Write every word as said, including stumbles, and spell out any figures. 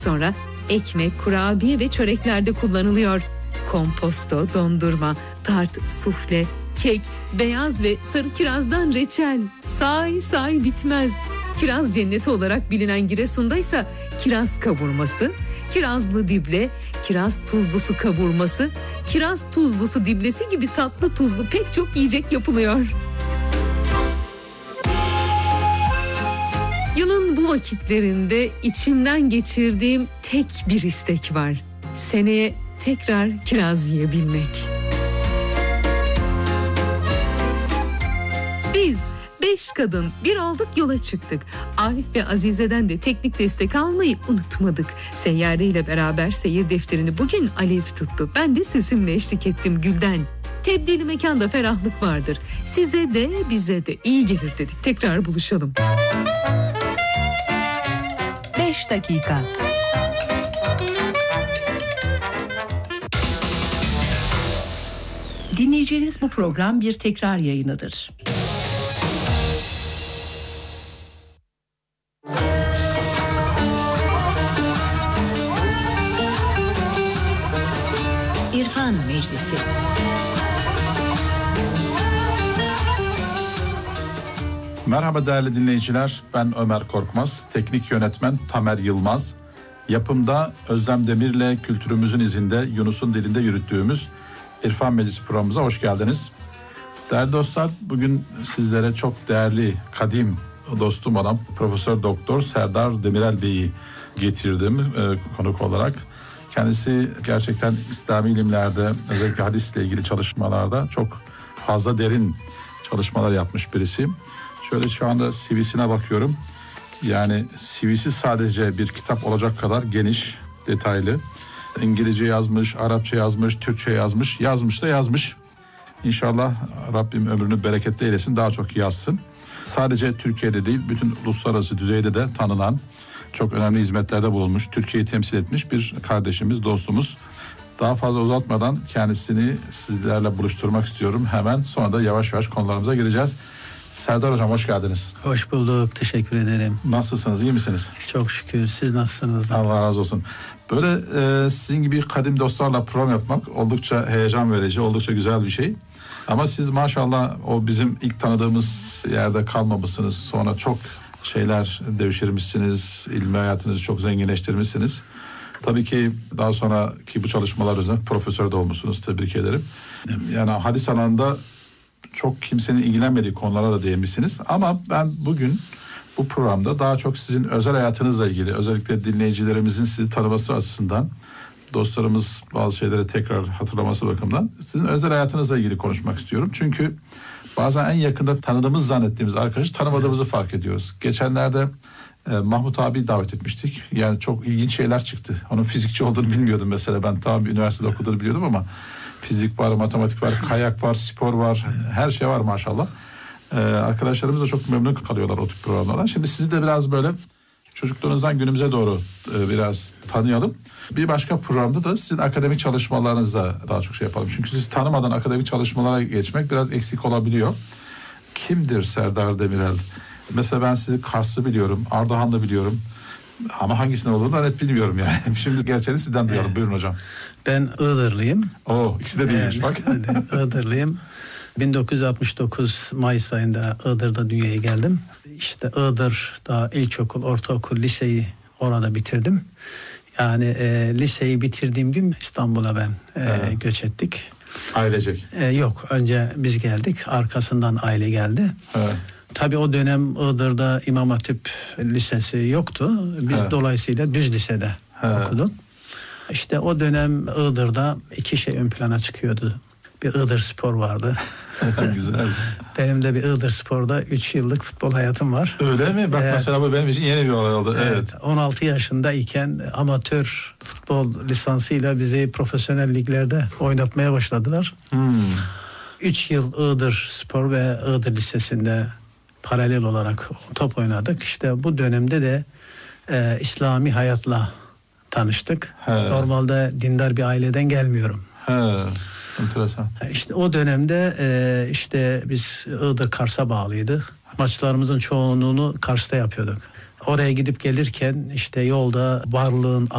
Sonra ekmek, kurabiye ve çöreklerde kullanılıyor. Komposto, dondurma, tart, sufle, kek, beyaz ve sarı kirazdan reçel. Say say bitmez. Kiraz cenneti olarak bilinen Giresun'da ise kiraz kavurması, kirazlı dible, kiraz tuzlusu kavurması, kiraz tuzlusu diblesi gibi tatlı tuzlu pek çok yiyecek yapılıyor. Yılın bu vakitlerinde içimden geçirdiğim tek bir istek var. Seneye tekrar kiraz yiyebilmek. Biz beş kadın bir olduk, yola çıktık. Arif ve Azize'den de teknik destek almayı unutmadık. Seyyare ile beraber seyir defterini bugün alev tuttu. Ben de sesimle eşlik ettim Gülden. Tebdili mekanda ferahlık vardır. Size de bize de iyi gelir dedik. Tekrar buluşalım. beş dakika. Dinleyeceğiniz bu program bir tekrar yayınıdır. İrfan Meclisi. Merhaba değerli dinleyiciler, ben Ömer Korkmaz, teknik yönetmen Tamer Yılmaz. Yapımda Özlem Demir'le kültürümüzün izinde Yunus'un dilinde yürüttüğümüz İrfan Meclisi programımıza hoş geldiniz. Değerli dostlar, bugün sizlere çok değerli, kadim dostum olan Profesör Doktor Serdar Demirel Bey'i getirdim e, konuk olarak. Kendisi gerçekten İslami ilimlerde, özellikle hadisle ilgili çalışmalarda çok fazla derin çalışmalar yapmış birisi. Şöyle şu anda C V'sine bakıyorum. Yani C V'si sadece bir kitap olacak kadar geniş, detaylı. İngilizce yazmış, Arapça yazmış, Türkçe yazmış, yazmış da yazmış. İnşallah Rabbim ömrünü bereketli eylesin, daha çok yazsın. Sadece Türkiye'de değil, bütün uluslararası düzeyde de tanınan, çok önemli hizmetlerde bulunmuş, Türkiye'yi temsil etmiş bir kardeşimiz, dostumuz. Daha fazla uzatmadan kendisini sizlerle buluşturmak istiyorum. Hemen sonra da yavaş yavaş konularımıza gireceğiz. Serdar Hocam hoş geldiniz. Hoş bulduk, teşekkür ederim. Nasılsınız, iyi misiniz? Çok şükür, siz nasılsınız? Allah razı olsun. Böyle e, sizin gibi kadim dostlarla program yapmak oldukça heyecan verici, oldukça güzel bir şey. Ama siz maşallah o bizim ilk tanıdığımız yerde kalmamışsınız. Sonra çok şeyler devşirmişsiniz, ilmi hayatınızı çok zenginleştirmişsiniz. Tabii ki daha sonraki bu çalışmalar üzerine profesör de olmuşsunuz, tebrik ederim. Yani hadis alanında çok kimsenin ilgilenmediği konulara da değinmişsiniz. Ama ben bugün bu programda daha çok sizin özel hayatınızla ilgili, özellikle dinleyicilerimizin sizi tanıması açısından, dostlarımız bazı şeyleri tekrar hatırlaması bakımından sizin özel hayatınızla ilgili konuşmak istiyorum. Çünkü bazen en yakında tanıdığımız zannettiğimiz arkadaşı tanımadığımızı fark ediyoruz. Geçenlerde e, Mahmut abi davet etmiştik. Yani çok ilginç şeyler çıktı. Onun fizikçi olduğunu bilmiyordum mesela. Ben tamam üniversitede okuduğunu biliyordum ama fizik var, matematik var, kayak var, spor var, her şey var maşallah. Ee, arkadaşlarımız da çok memnun kalıyorlar o tip programlardan. Şimdi sizi de biraz böyle çocukluğunuzdan günümüze doğru e, biraz tanıyalım. Bir başka programda da sizin akademik çalışmalarınızda daha çok şey yapalım. Çünkü sizi tanımadan akademik çalışmalara geçmek biraz eksik olabiliyor. Kimdir Serdar Demirel? Mesela ben sizi Kars'ı biliyorum, Ardahan'ı biliyorum. Ama hangisinin olduğunu da net bilmiyorum yani. Şimdi gerçeğini sizden duyalım. Buyurun hocam. Ben Iğdırlıyım. Oo, ikisi de değilmiş bak. Iğdırlıyım. bin dokuz yüz altmış dokuz Mayıs ayında Iğdır'da dünyaya geldim. İşte Iğdır'da ilkokul, ortaokul, liseyi orada bitirdim. Yani e, liseyi bitirdiğim gün İstanbul'a ben e, göç ettik. Ailecek? E, yok, önce biz geldik. Arkasından aile geldi. Evet. Tabii o dönem Iğdır'da İmam Hatip Lisesi yoktu. Biz He. dolayısıyla düz lisede He. okuduk. İşte o dönem Iğdır'da iki şey ön plana çıkıyordu. Bir Iğdır Spor vardı. Güzel. Benim de bir Iğdır Spor'da üç yıllık futbol hayatım var. Öyle mi? Bak ee, mesela bu benim için yeni bir olay oldu. Evet. evet. on altı yaşındayken amatör futbol lisansıyla bizi profesyonel liglerde oynatmaya başladılar. Hmm. üç yıl Iğdır Spor ve Iğdır Lisesi'nde paralel olarak top oynadık. İşte bu dönemde de e, İslami hayatla tanıştık. He. Normalde dindar bir aileden gelmiyorum. He. Enteresan. İşte o dönemde e, işte biz Iğdır Kars'a bağlıydı. Maçlarımızın çoğunluğunu Kars'ta yapıyorduk. Oraya gidip gelirken işte yolda varlığın